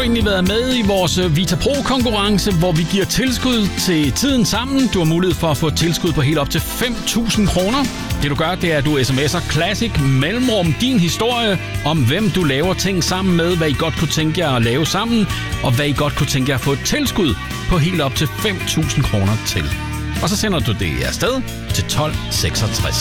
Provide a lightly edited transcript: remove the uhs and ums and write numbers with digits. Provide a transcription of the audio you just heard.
egentlig været med i vores Vita Pro-konkurrence, hvor vi giver tilskud til Tiden Sammen. Du har mulighed for at få tilskud på helt op til 5.000 kroner. Det du gør, det er, at du sms'er Classic mellemrum din historie om, hvem du laver ting sammen med, hvad I godt kunne tænke jer at lave sammen, og hvad I godt kunne tænke jer at få et tilskud på helt op til 5.000 kroner til. Og så sender du det afsted til 1266.